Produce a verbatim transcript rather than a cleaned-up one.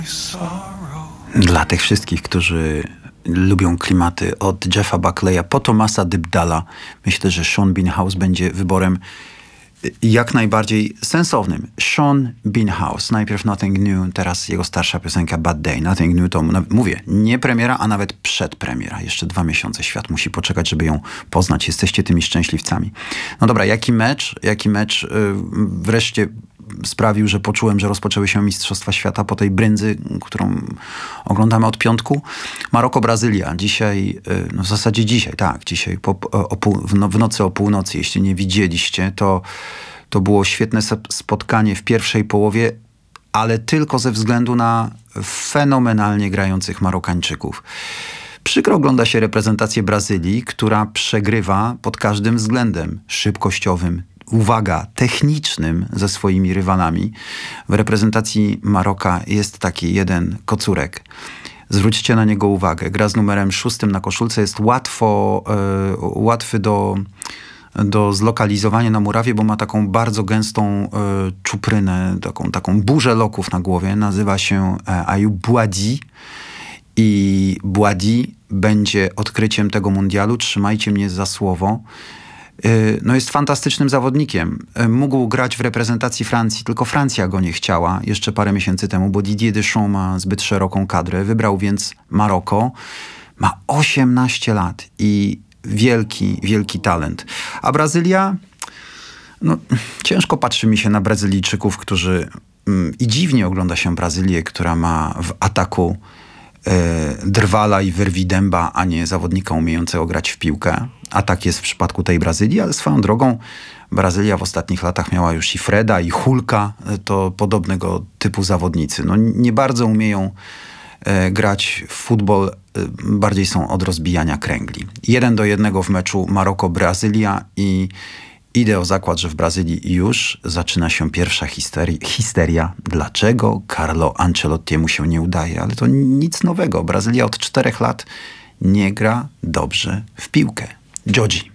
Dla tych wszystkich, którzy lubią klimaty od Jeffa Buckleya po Thomasa Dybdala, myślę, że Sean Bean House będzie wyborem jak najbardziej sensownym. Sean Bean House. Najpierw Nothing New, teraz jego starsza piosenka Bad Day. Nothing New to, mówię, nie premiera, a nawet przedpremiera. Jeszcze dwa miesiące świat musi poczekać, żeby ją poznać. Jesteście tymi szczęśliwcami. No dobra, jaki mecz, jaki mecz yy, wreszcie sprawił, że poczułem, że rozpoczęły się Mistrzostwa Świata po tej brędzy, którą oglądamy od piątku. Maroko-Brazylia. Dzisiaj, no w zasadzie dzisiaj, tak, dzisiaj po, o pół, w, no, w nocy o północy. Jeśli nie widzieliście, to, to było świetne spotkanie w pierwszej połowie, ale tylko ze względu na fenomenalnie grających Marokańczyków. Przykro ogląda się reprezentację Brazylii, która przegrywa pod każdym względem szybkościowym, uwaga, technicznym ze swoimi rywalami. W reprezentacji Maroka jest taki jeden kocurek. Zwróćcie na niego uwagę. Gra z numerem szóstym na koszulce. Jest łatwo, yy, łatwy do, do zlokalizowania na murawie, bo ma taką bardzo gęstą yy, czuprynę, taką, taką burzę loków na głowie. Nazywa się yy, Ayoub Boadi. I Boadi będzie odkryciem tego mundialu. Trzymajcie mnie za słowo. No jest fantastycznym zawodnikiem. Mógł grać w reprezentacji Francji, tylko Francja go nie chciała jeszcze parę miesięcy temu, bo Didier Deschamps ma zbyt szeroką kadrę. Wybrał więc Maroko. Ma osiemnaście lat i wielki, wielki talent. A Brazylia? No, ciężko patrzy mi się na Brazylijczyków, którzy... I dziwnie ogląda się Brazylię, która ma w ataku drwala i wyrwidęba, a nie zawodnika umiejącego grać w piłkę. A tak jest w przypadku tej Brazylii, ale swoją drogą Brazylia w ostatnich latach miała już i Freda, i Hulka, to podobnego typu zawodnicy. No, nie bardzo umieją e, grać w futbol, e, bardziej są od rozbijania kręgli. Jeden do jednego w meczu Maroko-Brazylia i idę o zakład, że w Brazylii już zaczyna się pierwsza histeria. histeria. Dlaczego Carlo Ancelottiemu się nie udaje? Ale to nic nowego. Brazylia od czterech lat nie gra dobrze w piłkę. Jogi.